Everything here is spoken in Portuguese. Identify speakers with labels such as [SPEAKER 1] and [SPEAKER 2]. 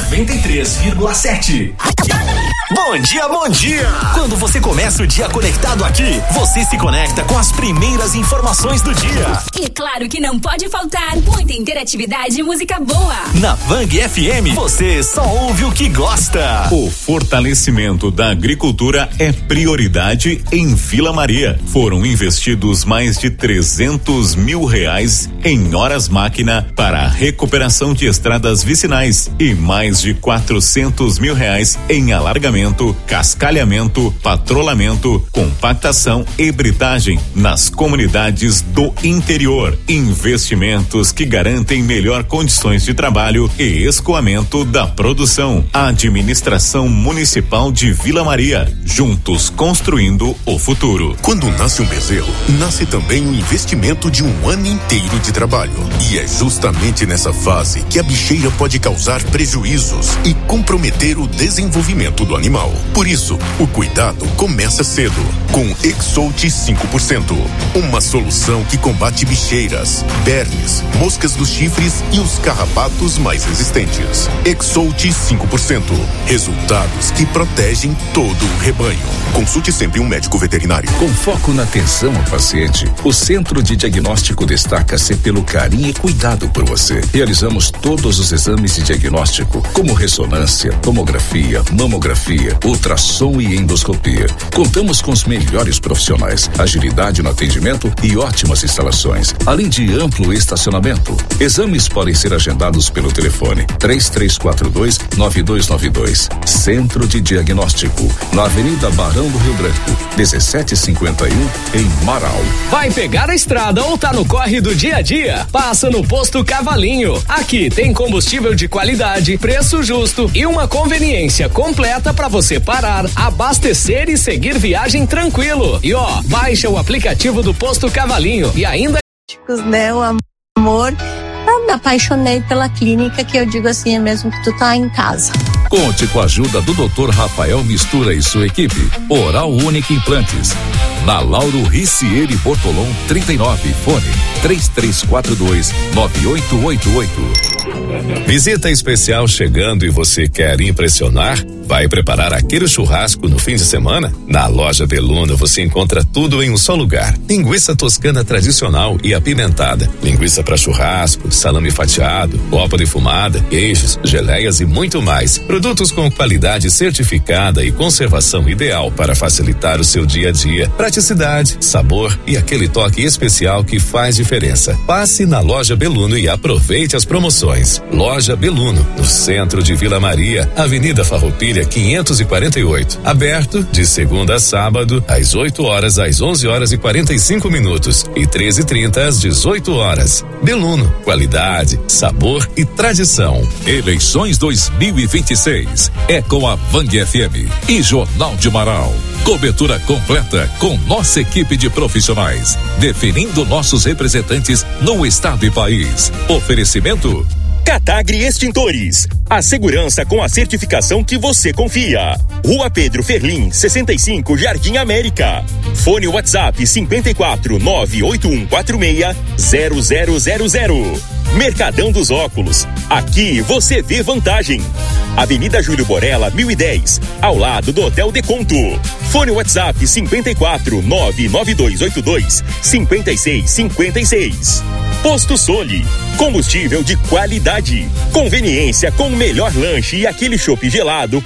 [SPEAKER 1] 93,7.
[SPEAKER 2] Bom dia, bom dia! Quando você começa o dia conectado aqui, você se conecta com as primeiras informações do dia.
[SPEAKER 3] E claro que não pode faltar muita interatividade e música boa.
[SPEAKER 2] Na Vang FM, você só ouve o que gosta.
[SPEAKER 4] O fortalecimento da agricultura é prioridade em Vila Maria. Foram investidos mais de R$300 mil em horas-máquina para a recuperação de estradas vicinais e mais de R$400 mil em alargamento, cascalhamento, patrulhamento, compactação e britagem nas comunidades do interior. Investimentos que garantem melhor condições de trabalho e escoamento da produção. Administração Municipal de Vila Maria, juntos construindo o futuro.
[SPEAKER 5] Quando nasce um bezerro, nasce também o investimento de um ano inteiro de trabalho. E é justamente nessa fase que a bicheira pode causar prejuízos e comprometer o desenvolvimento do animal. Por isso, o cuidado começa cedo, com Exolt 5%. Uma solução que combate bicheiras, bernes, moscas dos chifres e os carrapatos mais resistentes. Exolt 5%. Resultados que protegem todo o rebanho. Consulte sempre um médico veterinário.
[SPEAKER 6] Com foco na atenção ao paciente, o Centro de Diagnóstico destaca-se pelo carinho e cuidado por você. Realizamos todos os exames de diagnóstico, como ressonância, tomografia, mamografia, ultrassom e endoscopia. Contamos com os melhores profissionais, agilidade no atendimento e ótimas instalações, além de amplo estacionamento. Exames podem ser agendados pelo telefone 3342-9292. Centro de Diagnóstico, na Avenida Barão do Rio Branco, 1751, em Marau.
[SPEAKER 7] Vai pegar a estrada ou tá no corre do dia a dia? Passa no Posto Cavalinho. Aqui tem combustível de qualidade, preço justo e uma conveniência completa para você parar, abastecer e seguir viagem tranquilo. E ó, baixa o aplicativo do Posto Cavalinho e ainda...
[SPEAKER 8] Né, o amor, eu me apaixonei pela clínica, que eu digo assim, é mesmo que tu tá em casa.
[SPEAKER 6] Conte com a ajuda do Dr. Rafael Mistura e sua equipe. Oral Única Implantes. Na Lauro Ricieri Bortolom 39, fone 3342-9888.
[SPEAKER 9] Visita especial chegando e você quer impressionar? Vai preparar aquele churrasco no fim de semana? Na Loja Beluna você encontra tudo em um só lugar. Linguiça toscana tradicional e apimentada, linguiça para churrasco, salame fatiado, copa defumada, queijos, geleias e muito mais. Produtos com qualidade certificada e conservação ideal para facilitar o seu dia a dia. Praticidade, sabor e aquele toque especial que faz diferença. Passe na Loja Beluno e aproveite as promoções. Loja Beluno, no centro de Vila Maria, Avenida Farroupilha 548. Aberto de segunda a sábado, às 8 horas às 11h45 e 13h30 às 18 horas. Beluno, qualidade, sabor e tradição.
[SPEAKER 6] Eleições 2026 é com a Vang FM e Jornal de Marau. Cobertura completa com nossa equipe de profissionais, definindo nossos representantes no estado e país. Oferecimento
[SPEAKER 10] Catagri Extintores, a segurança com a certificação que você confia. Rua Pedro Ferlim, 65, Jardim América. Fone WhatsApp 54 98146 0000. Mercadão dos Óculos, aqui você vê vantagem. Avenida Júlio Borella, 1010, ao lado do Hotel Deconto. Fone WhatsApp 54 99282 5656. Posto Soli, combustível de qualidade. Conveniência com o melhor lanche e aquele chopp gelado